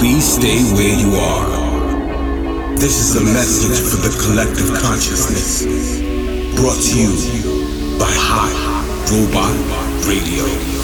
Please stay where you are. This is a message for the collective consciousness, brought to you by High Robot Radio.